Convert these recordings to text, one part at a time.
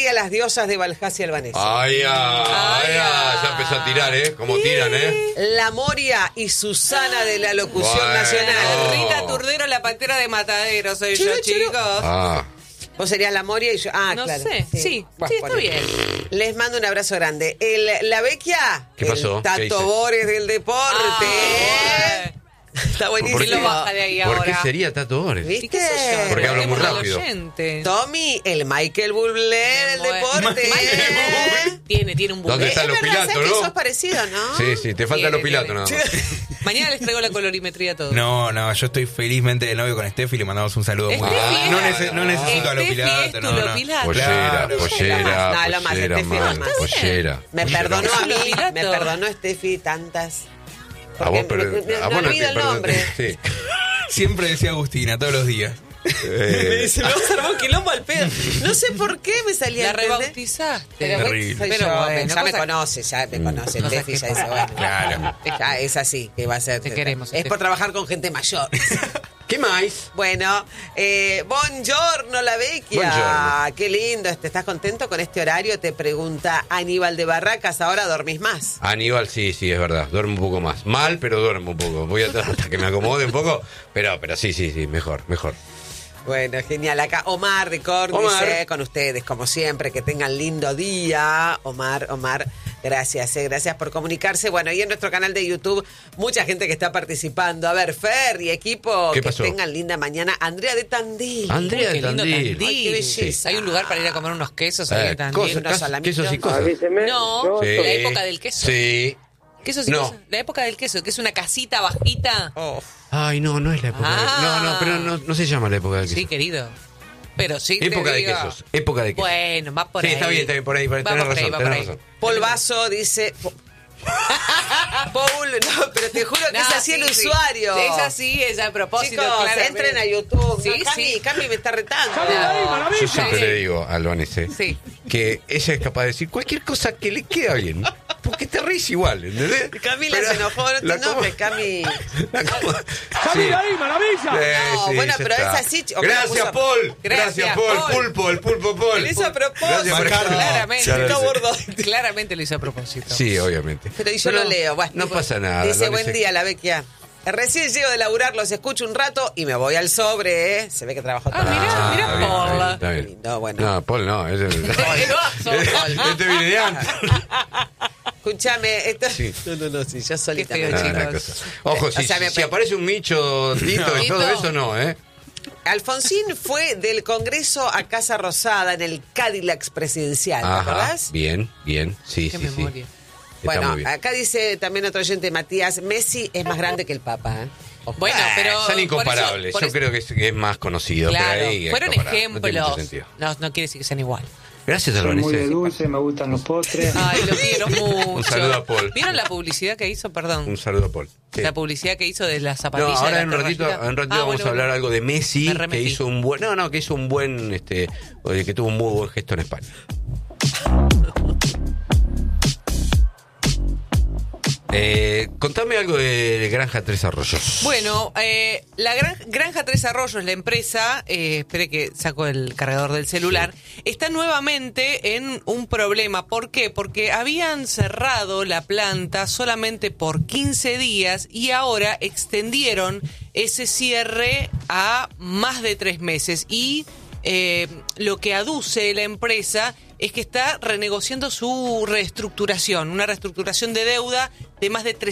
Y a las diosas de Valjasia Albanese. Ya empezó a tirar, ¿Cómo tiran, La Moria y Susana de la locución nacional. Rita Turdero, la pantera de Matadero, soy Churu, yo, churu. chicos. Vos serías la Moria y yo. No claro. sé, sí, está bueno. bien. Les mando un abrazo grande. La Vecchia. ¿Qué pasó? El ¿Qué dice? Tato Bores del deporte. Está buenísimo. ¿Por qué? lo baja de ahí ¿Por ahora? qué sería Tato Bores? ¿Viste? ¿Y qué sé yo? Porque hablo muy Preguntemos al rápido. oyente. Tommy, el Michael Bublé del deporte. Tiene un ¿Dónde buque. está Es los verdad, Pilatos, ¿sabes que no? sos parecido, no? Sí, te faltan los Pilatos nada más. Mañana les traigo la colorimetría a todos. No, yo estoy felizmente de novio con Steffi, le mandamos un saludo muy Steffi grande. es- No necesito a los Steffi Pilatos, es tu no. Lopilato. Pollera, Claro. pollera, No, lo más, pollera, Steffi, mal, lo más. pollera. Me pollera. perdonó a mí, Pilato. me perdonó Steffi tantas. A vos, Porque pero, me olvida el nombre. Sí. Siempre decía Agustina, todos los días. Me dice, me vas a armar un quilombo al pedo. No sé por qué me salía. La ¿entendés? rebautizaste. Pero Terrible. soy Pero yo, bueno, ya me cosa- conoce, Cosas Steffi, que ya dice, pasan. bueno, Claro. ya es así, que va a ser. Te queremos, Es Steffi. por trabajar con gente mayor. ¿Qué más? Bueno, buongiorno la vecchia. Buongiorno. Qué lindo, ¿estás contento con este horario? Te pregunta Aníbal de Barracas, ahora dormís más. Aníbal, sí, es verdad. Duermo un poco más. Mal, pero duermo un poco. Voy hasta que me acomode un poco. Pero sí, mejor. Bueno, genial. Acá Omar de Córdice con ustedes, como siempre. Que tengan lindo día. Omar, gracias, gracias por comunicarse. Bueno, y en nuestro canal de YouTube, mucha gente que está participando. A ver, Fer y equipo, ¿Qué que pasó? tengan linda mañana. Andrea de Tandil. Andrea Qué de lindo Tandil. Tandil. Ay, qué belleza. Hay un lugar para ir a comer unos quesos ahí en Tandil. unos salamitos. Quesos y cosas. No, Sí. la época del queso. Sí. Quesos y No. cosas. La época del queso, que es una casita bajita. Oh. Ay, no es la época Ah. pero no se llama la época del queso. Sí, querido. Pero sí te Época de digo. quesos. Época de quesos. Bueno, va por Sí, ahí. está bien, por ahí. Va Tenés por ahí, razón, va por tenés ahí. razón. Polvazo dice. Paul, no, pero te juro que No, es así el sí, sí. usuario. Es así, es a propósito. Chicos, claramente. entren a YouTube. Sí, No, sí. Cami me está retando. Yo siempre Sí. le digo a Albanese Sí. que ella es capaz de decir cualquier cosa que le queda bien. Porque te ríes igual, ¿entendés? Camila Pero se enojó, no la te enojes, como- Cami. Sí. ahí, maravilla! No, bueno, ya pero está. es así, chico. Gracias, Puso- Paul. Gracias, Paul. Paul. El pulpo Paul. Lo hizo a propósito. Gracias por estar. Claramente. Ya lo Está sé. gordo. Claramente lo hizo a propósito. Sí, obviamente. Pero yo lo leo. Bueno, no pasa nada. Dice, Albanese. buen día, la Vecchia. Recién llego de laburar, los escucho un rato y me voy al sobre, ¿eh? Se ve que trabajó toda la mirá, noche. mirá, está bien, Paul. está bien, está bien. Lindo, bueno. No, Paul no. Es el... Este viene de antes. Escúchame, esto... Sí. No, sí, yo solita. Qué me- feo, No, chicos. una cosa. Ojo, O sea, si aparece un Micho, Tito y Tito. todo eso, no, ¿eh? Alfonsín fue del Congreso a Casa Rosada en el Cadillac presidencial, ¿te acordás? Bien, sí, Qué sí, sí. memoria. Está Bueno, muy bien. acá dice también otro oyente, Matías, Messi es más grande que el Papa, ¿eh? Ojo. Bueno, pero. Son incomparables. por Yo eso- creo que es más conocido. Claro, pero ahí es fueron comparable. No tiene mucho ejemplos. sentido. No quiere decir que sean igual. Gracias, Soy muy de Albanese. dulce, me gustan los postres. Ay, lo quiero mucho. Un saludo a Paul. ¿Vieron la publicidad que hizo? Perdón. Un saludo a Paul. Sí. La publicidad que hizo de las No, zapatillas. ahora de en la un ratito, terracita. vamos Bueno, a hablar algo de Messi, Me que remetí. hizo un buen, que hizo un buen, que tuvo un muy buen gesto en España. Contame algo de Granja Tres Arroyos. Bueno, la Granja Tres Arroyos, la empresa, espere que saco el cargador del celular, está nuevamente en un problema. ¿Por qué? Porque habían cerrado la planta solamente por 15 días y ahora extendieron ese cierre a más de 3 meses. Y lo que aduce la empresa es que está renegociando su reestructuración, una reestructuración de deuda de más de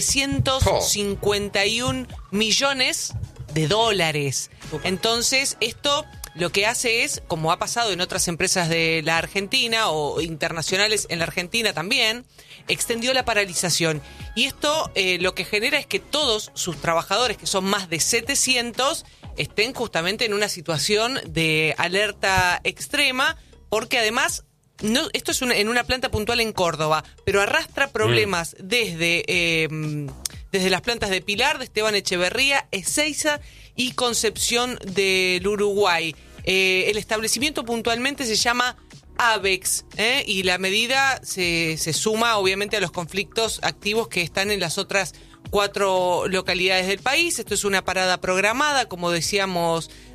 351 millones de dólares. Entonces, esto lo que hace es, como ha pasado en otras empresas de la Argentina o internacionales en la Argentina también, extendió la paralización. Y esto lo que genera es que todos sus trabajadores, que son más de 700, estén justamente en una situación de alerta extrema, porque además, no, esto es en una planta puntual en Córdoba, pero arrastra problemas desde las plantas de Pilar, de Esteban Echeverría, Ezeiza y Concepción del Uruguay. El establecimiento puntualmente se llama Avex, y la medida se suma obviamente a los conflictos activos que están en las otras 4 localidades del país. Esto es una parada programada, como decíamos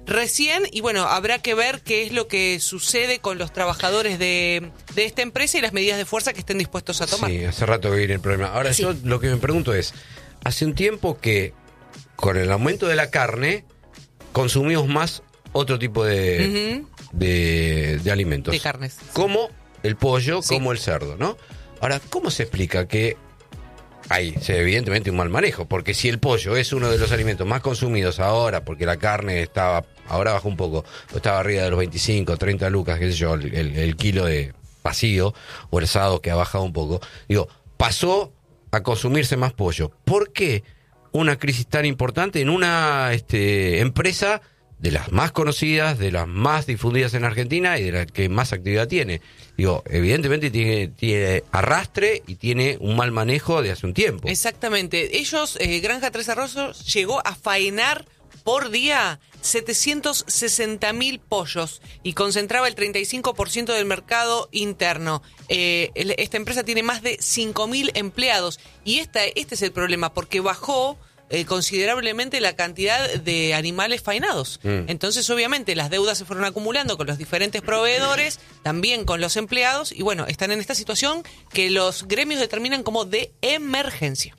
recién, y bueno, habrá que ver qué es lo que sucede con los trabajadores de esta empresa y las medidas de fuerza que estén dispuestos a tomar. Sí, hace rato que viene el problema. Ahora, yo lo que me pregunto es, hace un tiempo que con el aumento de la carne consumimos más otro tipo de alimentos. De carnes. Como el pollo, Sí. como el cerdo, ¿no? Ahora, ¿cómo se explica que hay evidentemente un mal manejo? Porque si el pollo es uno de los alimentos más consumidos ahora, porque la carne ahora bajó un poco, pero estaba arriba de los 25, 30 lucas, qué sé yo, el kilo de vacío o el asado que ha bajado un poco, digo, pasó a consumirse más pollo. ¿Por qué una crisis tan importante en una empresa de las más conocidas, de las más difundidas en Argentina y de la que más actividad tiene? Digo, evidentemente tiene arrastre y tiene un mal manejo de hace un tiempo. Exactamente. Ellos, Granja Tres Arroyos, llegó a faenar por día 760.000 pollos y concentraba el 35% del mercado interno. Esta empresa tiene más de 5.000 empleados y este es el problema, porque bajó considerablemente la cantidad de animales faenados. Entonces, obviamente, las deudas se fueron acumulando con los diferentes proveedores, también con los empleados, y bueno, están en esta situación que los gremios determinan como de emergencia.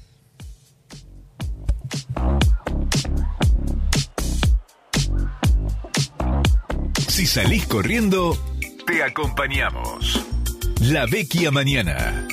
Si salís corriendo, te acompañamos. La Vecchia Mañana.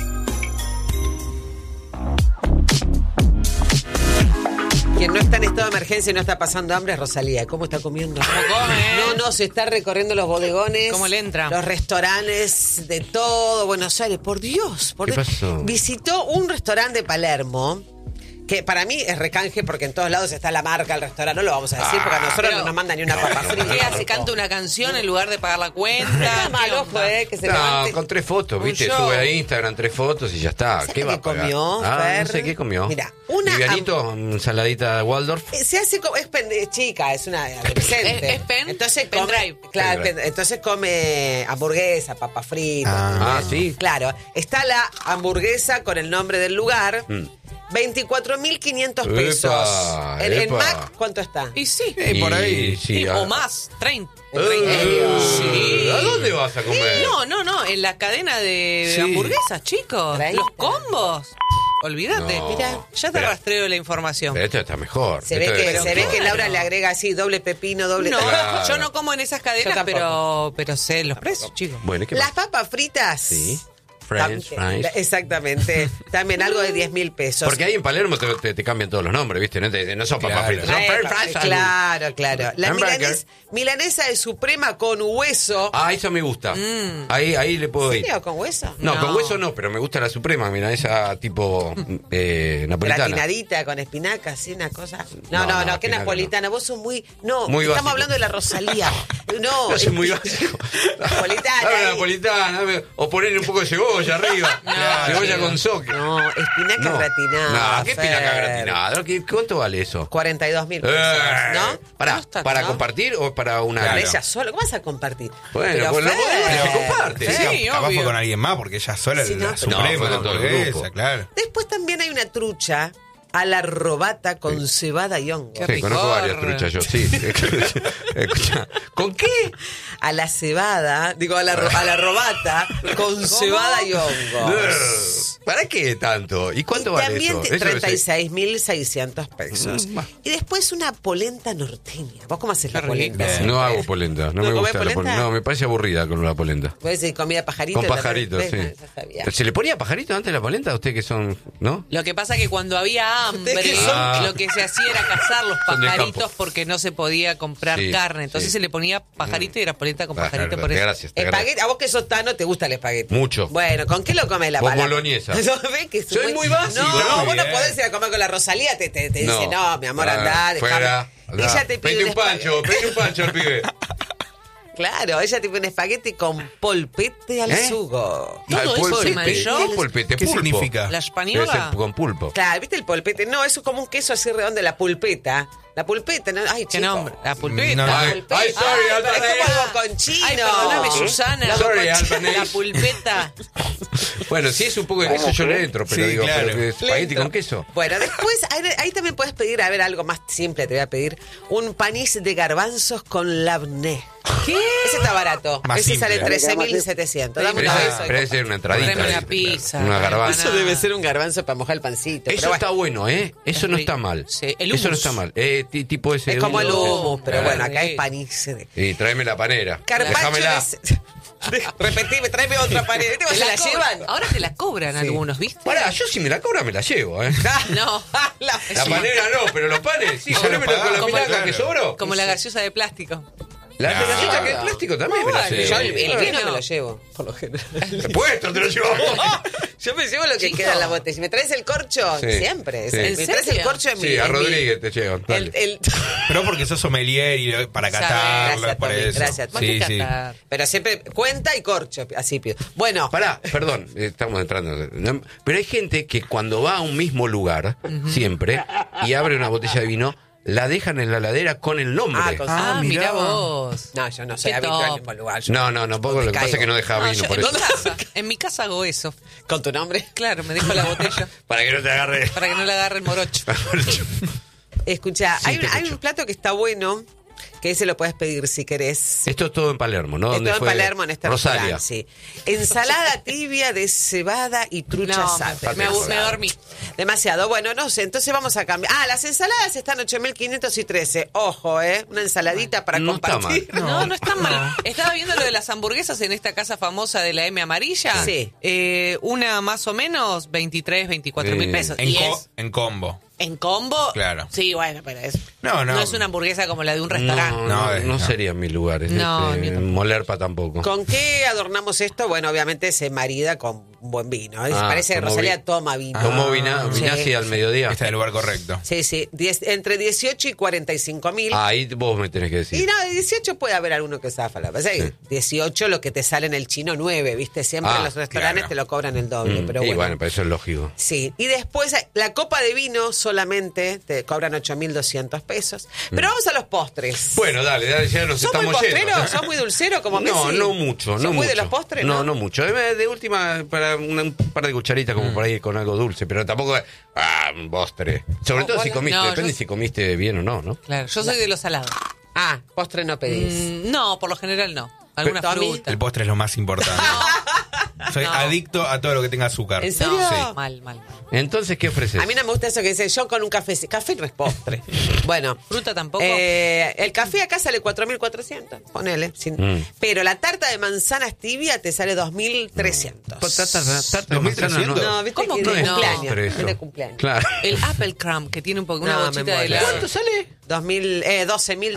Quien no está en estado de emergencia y no está pasando hambre es Rosalía. ¿Cómo está comiendo? ¿Cómo come? No, se está recorriendo los bodegones. ¿Cómo le entra? Los restaurantes de todo Buenos Aires. Por Dios. ¿Qué pasó? Visitó un restaurante de Palermo, que para mí es recanje porque en todos lados está la marca, el restaurante. No lo vamos a decir porque a nosotros pero- no nos manda ni una papa frita. ¿Qué hace? ¿Canta una canción en lugar de pagar la cuenta? Está mal, ¿Qué ojo, onda? que se No, levante. con 3 fotos, Un ¿viste? show. Sube a Instagram 3 fotos y ya está. ¿Sabes ¿Qué lo va que a pagar? comió, No Fer? sé qué comió. Mira, una Livianito, ensaladita de Waldorf. Se hace como, es chica, es una adolescente. Es pen- entonces pendrive. come, claro, Pendrive. entonces come hamburguesa, papa frita. Ah, ¿entendés? sí. Claro, está la hamburguesa con el nombre del lugar. 24.500 pesos. Epa, En epa. Mac, ¿cuánto está? Y sí. Por ahí. Sí, o más, 30. Sí. Sí. ¿A dónde vas a comer? No, en la cadena de Sí. hamburguesas, chicos. 30. Los combos. Olvídate. No. Mira, ya te Pero- rastreo la información. Pero esto está mejor. Se ve Esto que, es- se ve que claro. Laura le agrega así doble pepino, doble... No, Claro. yo no como en esas Yo cadenas, tampoco. pero sé los precios, chicos. Bueno, ¿y qué Las más? papas fritas. Sí. French fries. Exactamente. También algo de 10.000 pesos. Porque ahí en Palermo te cambian todos los nombres, ¿viste? No son papas Claro. fritas, son French fries. Claro. La Hamburger. milanesa de suprema con hueso. Ah, eso me gusta. Ahí le puedo ¿En ir. serio, con hueso? No, con No. hueso no, pero me gusta la suprema, mira, esa tipo napolitana. Gratinadita con espinacas, ¿sí? Una cosa. No, No, qué espinaca napolitana. Vos sos muy. No, Muy estamos básico. hablando de la Rosalía. No, Yo soy muy básico. Napolitana, Dame ahí. napolitana, o ponerle un poco de cebolla arriba. Cebolla con soque. No, espinaca gratinada. No, ¿qué Fer. espinaca gratinada? ¿Cuánto vale eso? 42.000 pesos, ¿no? ¿Para, No está para tan- compartir o para una? Para Claro. ella sola. ¿Cómo vas a compartir? Bueno, Pero, pues lo Fer, bueno, se comparte. Sí, Capaz obvio. fue con alguien más, porque ella sola Sí, es no, la pero- No, suprema, fue la con todo el hamburguesa, grupo. claro. Después también hay una trucha a la robata con cebada y hongo. Qué Sí, conozco ricor. varias truchas yo, sí. Escucha, ¿con qué? A la cebada, digo, a la robata con cebada y hongo. ¿Para qué tanto? ¿Y cuánto Y vale también eso? Eso es- 36.600 pesos. Y después una polenta norteña. ¿Vos cómo haces la Qué polenta? rico. No hago polenta, no ¿No me comés gusta la polenta? polenta. No, me parece aburrida con la polenta. ¿Puedes decir comida pajarito? Con pajarito, ¿Ves? sí. Ya sabía. ¿Se le ponía pajarito antes de la polenta? ¿Usted que son, no? Lo que pasa que cuando había hambre, Ustedes que son- lo que se hacía era cazar los Son del pajaritos campo. porque no se podía comprar Sí, carne. Entonces sí. se le ponía pajarito y era polenta con pajarito por eso. Gracias. Espagueti, a vos que sos tano, ¿te gusta el espagueti? Mucho. Bueno, ¿con qué lo comes la Con pala? boloñesa. ¿No ves que Soy muy básico. No, Muy vos no bien. podés ir a comer con la Rosalía, te dice, no, mi amor, andá, Fuera. déjame. Ella te pide Vete un pancho, vete un pancho al pibe. Claro, ella te pide un espagueti con polpete al ¿Eh? sugo. Todo eso polpete. se manchó. ¿Qué polpete? ¿Qué Pulpo. significa? La Debe española. ser con pulpo. Claro, ¿viste el polpete? No, eso es como un queso así redondo, la pulpeta. La pulpeta, ¿no? Ay, ¿Qué chico. nombre? La pulpeta. No, Ay, Pulpeta. ay, sorry, Ay, pero Alba es como Negra. algo con chino. Ay, perdóname, Susana. Sorry, La Albanese. pulpeta. Bueno, si es un poco de queso yo le entro, pero Sí, digo, claro. pero que espagueti con queso. Bueno, después ahí también puedes pedir, a ver, algo más simple, te voy a pedir un panís de garbanzos con labné. ¿Qué? Ese está barato. Más Ese simple. sale 13.700. Dame Pero uno de ese- esos. pero ese es una entradita. Tráeme una pizza. Una garbanzo. Eso debe ser un garbanzo para mojar el pancito. Eso pero bueno, está bueno, ¿eh? Eso Es no rico. está mal. Sí, el Eso no hummus. está mal. Tipo ese. es como el hummus, pero Claro. bueno, acá es panís de... Y tráeme la panera. Carpaccio Déjamela. Repetime, tráeme otra pared. Te ¿Se la cobran. llevan? Ahora te la cobran algunos, ¿viste? Pará, yo si me la cobra me la llevo, ¿eh? No. La panera no, pero los panes, sí, ponémelo con la Como pinaca claro. que sobró. Como la gaseosa de plástico. La Claro. gaseosa que es plástico también me la Vale. llevo. Yo el vino Bueno. me lo llevo, por lo general. Puesto te lo llevo. Yo me llevo lo que Chico. queda en la botella. Si me traes el corcho, Sí. siempre. Sí. Me ¿En traes el serio? corcho en mi... Sí, a en mi- Rodríguez te llevan. dale. el- Pero porque sos sommelier y para catarlo, Gracias, por Tommy, eso. gracias, Más que Sí, sí. catar. Pero siempre cuenta y corcho, así pido. Bueno, Pará, perdón, estamos entrando. No, pero hay gente que cuando va a un mismo lugar, siempre, y abre una botella de vino, la dejan en la heladera con el nombre. Ah, mirá. mira vos. no, yo no soy Qué habitual en top. el mismo lugar. Yo No, tampoco. Lo que pasa es que no deja No, vino, yo por en, eso. en mi casa hago eso. ¿Con tu nombre? Claro, me dejo la botella Para que no te agarre. para que no le agarre el morocho. Escucha, Sí, hay te escucho. un plato que está bueno, que ese lo puedes pedir si querés. Esto es todo en Palermo, ¿no? Es ¿Dónde todo en fue? Palermo, en este Rosalia. restaurante, sí. Ensalada tibia de cebada y trucha No, asada. me dormí. Demasiado. Bueno, no sé, entonces vamos a cambiar. Ah, las ensaladas están 8.513. Ojo, una ensaladita para No está compartir. mal. No está mal. Estaba viendo lo de las hamburguesas en esta casa famosa de la M amarilla. Sí. Una más o menos 23, 24 mil Sí. pesos. En, Y co- es en combo. en combo. Claro. Sí, bueno, pero es. No. es una hamburguesa como la de un restaurante. No sería mi lugar. No, ni tampoco. Molerpa tampoco. ¿Con qué adornamos esto? Bueno, obviamente se marida con un buen vino. Ah, Parece que tomó Rosalía vi- toma vino. Tomó Sí. vinazzi al mediodía. Está en el lugar correcto. Sí, sí. Entre 18 y 45.000. Ahí vos me tenés que Y decir. no, de 18 puede haber alguno que zafa. La verdad es que 18 lo que te sale en el chino 9, ¿viste? Siempre Ah, en los restaurantes claro. te lo cobran el doble, pero Y bueno. bueno, pero eso es lógico. Sí, y después la copa de vino solamente te cobran 8.200 pesos. Pero vamos a los postres. Bueno, dale, ya nos ¿Sos muy estamos yendo. postrero? ¿Sos muy dulcero como No, Messi? no mucho, ¿Sos no muy mucho. de los postres? No mucho. De última, para un par de cucharitas como por ahí con algo dulce, pero tampoco un postre. Sobre todo si hola. comiste, No, depende yo- si comiste bien o no, ¿no? Claro, yo soy de los salados. Ah, postre no pedís. No, por lo general no. Alguna Pero, Tommy, fruta. El postre es lo más importante. Soy adicto a todo lo que tenga azúcar. ¿En serio? No, Sí. mal. Entonces, ¿qué ofreces? A mí no me gusta eso que dice yo con un café. Café no es postre. Bueno. Fruta tampoco. El café acá sale 4.400, ponele. Pero la tarta de manzanas tibia te sale 2.300. Tarta de manzana, no. No, viste ¿Cómo que que de no? cumpleaños. Postre es eso. de cumpleaños. Claro. El apple crumb, que tiene una No, bochita me de muero. helado. ¿Cuánto sale? 12.000.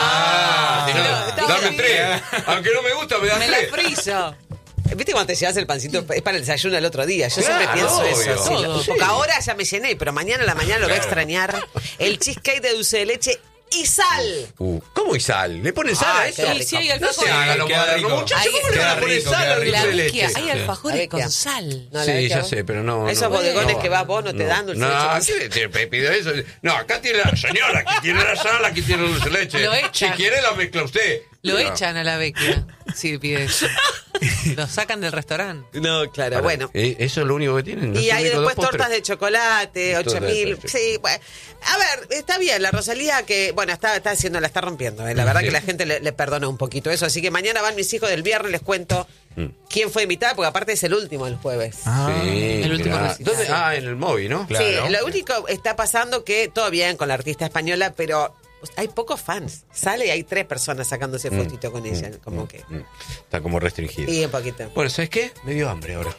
Si no, Pero, dame sí. 3. Aunque no me gusta, me das Me la 3. friso. ¿Viste cuando te llevas el pancito? Es para el desayuno el otro día. Yo Claro, siempre pienso obvio. eso. Sí, Todo. porque ahora ya me llené, pero mañana a la mañana lo voy a extrañar. El cheesecake de dulce de leche y sal. ¿Cómo y sal? ¿Le ponen sal a Ay, eso? queda Y si hay No alfajores. se haga lo Queda moderno, rico. muchachos. ¿Cómo le van a Queda poner rico, sal queda al rico. La dulce de vecchia, leche? hay La alfajores vecchia. con sal. No, la Sí, vecchia ya vos- sé, pero no. Esos no, bodegones no, que vas vos no te dan dulce de No, leche. te pido eso. No, acá tiene la señora, aquí tiene la sal, aquí tiene el dulce de leche. Lo Si echan. quiere la mezcla usted. Lo No. echan a la vecchia. Sí, pide eso. Lo sacan del restaurante. No, claro, Para, bueno. ¿eso es lo único que tienen? ¿No Y son hay únicos después dos tortas postres? de chocolate, Tortas de 8.000. chocolate. Sí, bueno. A ver, está bien, la Rosalía que, bueno, está haciendo, la está rompiendo. La verdad Sí. que la gente le perdona un poquito eso. Así que mañana van mis hijos del viernes, les cuento quién fue invitada, porque aparte es el último el jueves. Sí, El último mirá. recital. ¿Dónde? Ah, en el móvil, ¿no? Claro. Sí, lo único está pasando que todo bien con la artista española, pero hay pocos fans. Sale y hay 3 personas sacándose fotito con ella, como que. Está como restringido. Y un poquito. Bueno, ¿sabes qué? Me dio hambre ahora.